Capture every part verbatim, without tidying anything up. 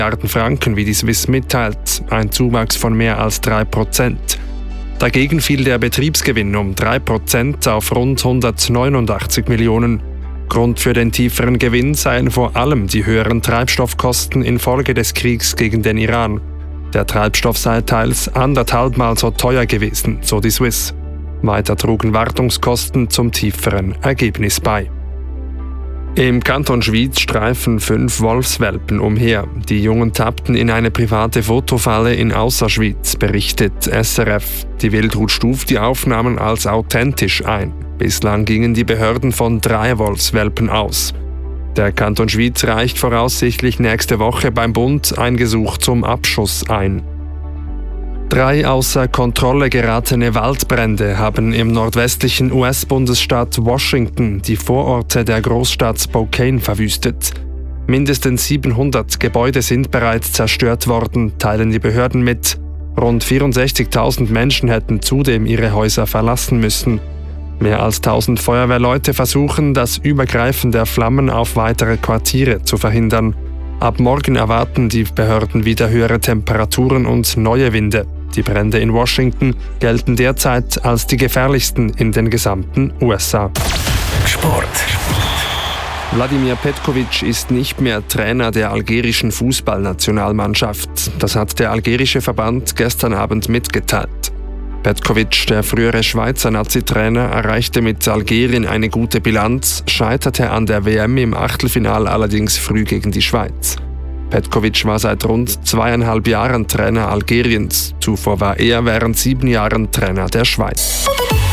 Milliarden Franken, wie die Swiss mitteilt, ein Zuwachs von mehr als drei Prozent. Dagegen fiel der Betriebsgewinn um drei Prozent auf rund hundertneunundachtzig Millionen. Grund für den tieferen Gewinn seien vor allem die höheren Treibstoffkosten infolge des Kriegs gegen den Iran. Der Treibstoff sei teils anderthalbmal so teuer gewesen, so die Swiss. Weiter trugen Wartungskosten zum tieferen Ergebnis bei. Im Kanton Schwyz streifen fünf Wolfswelpen umher. Die Jungen tappten in eine private Fotofalle in Ausserschwyz, berichtet S R F. Die Wildhut stuft die Aufnahmen als authentisch ein. Bislang gingen die Behörden von drei Wolfswelpen aus. Der Kanton Schwyz reicht voraussichtlich nächste Woche beim Bund ein Gesuch zum Abschuss ein. Drei außer Kontrolle geratene Waldbrände haben im nordwestlichen U S-Bundesstaat Washington die Vororte der Großstadt Spokane verwüstet. Mindestens siebenhundert Gebäude sind bereits zerstört worden, teilen die Behörden mit. Rund vierundsechzigtausend Menschen hätten zudem ihre Häuser verlassen müssen. Mehr als tausend Feuerwehrleute versuchen, das Übergreifen der Flammen auf weitere Quartiere zu verhindern. Ab morgen erwarten die Behörden wieder höhere Temperaturen und neue Winde. Die Brände in Washington gelten derzeit als die gefährlichsten in den gesamten U S A. Sport. Wladimir Petkovic ist nicht mehr Trainer der algerischen Fußballnationalmannschaft. Das hat der algerische Verband gestern Abend mitgeteilt. Petkovic, der frühere Schweizer Nazi-Trainer, erreichte mit Algerien eine gute Bilanz, scheiterte an der W M im Achtelfinale allerdings früh gegen die Schweiz. Petkovic war seit rund zweieinhalb Jahren Trainer Algeriens. Zuvor war er während sieben Jahren Trainer der Schweiz.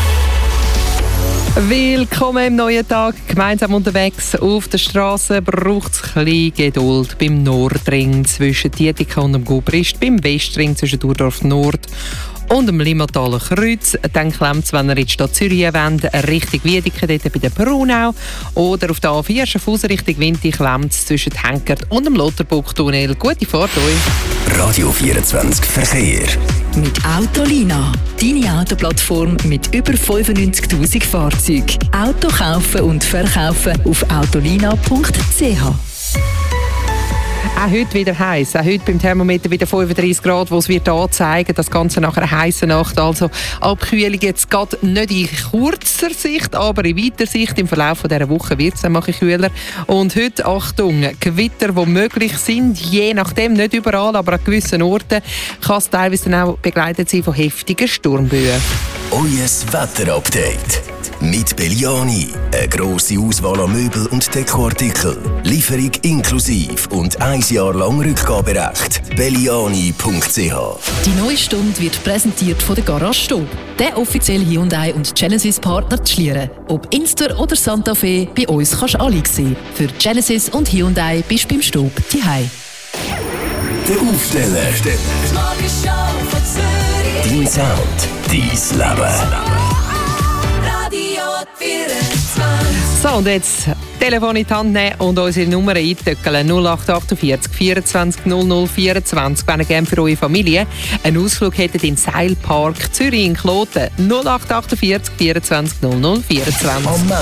Willkommen im neuen Tag. Gemeinsam unterwegs auf der Straße braucht es ein bisschen Geduld. Beim Nordring zwischen Dietika und dem Gubrist, beim Westring zwischen Durdorf Nord und dem Limmataler Kreuz. Dann klemmt es, wenn ihr in die Stadt Zürich wollt, Richtung Wiedeke, dort bei der Brunau. Oder auf der A vier Schaffhausen Richtung Winti klemmt es zwischen Henkert und dem Lotterburg-Tunnel. Gute Fahrt euch. Radio vierundzwanzig Verkehr. Mit Autolina. Deine Autoplattform mit über fünfundneunzigtausend Fahrzeugen. Auto kaufen und verkaufen auf autolina punkt c h. Auch heute wieder heiß. Auch heute beim Thermometer wieder fünfunddreissig Grad, wo es wird anzeigen. Das Ganze nach einer heißen Nacht. Also Abkühlung jetzt gerade nicht in kurzer Sicht, aber in weiter Sicht. Im Verlauf dieser Woche wird es dann mal kühler. Und heute, Achtung, Gewitter, die möglich sind, je nachdem, nicht überall, aber an gewissen Orten, kann es teilweise dann auch begleitet sein von heftigen Sturmböen. Euer Wetterupdate. Mit Belliani. Eine grosse Auswahl an Möbel und Dekoartikeln. Lieferung inklusiv und ein Jahr lang Rückgaberecht. belliani punkt c h. Die neue Stunde wird präsentiert von der Garage Stob. Der offizielle Hyundai und Genesis Partner zu Schlieren. Ob Inster oder Santa Fe, bei uns kannst du alle sehen. Für Genesis und Hyundai bist du beim Stob zuhause. Der Aufsteller. Dein Sound. Dein Leben. So, und jetzt Telefon in die Hand nehmen und unsere Nummer eintöckeln. null acht achtundvierzig vierundzwanzig null null vierundzwanzig. Wenn ihr gerne für eure Familie einen Ausflug hättet in den Seilpark Zürich in Kloten. null acht achtundvierzig vierundzwanzig null null vierundzwanzig.